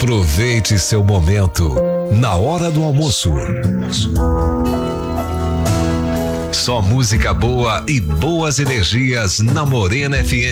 Aproveite seu momento na hora do almoço. Só música boa e boas energias na Morena FM.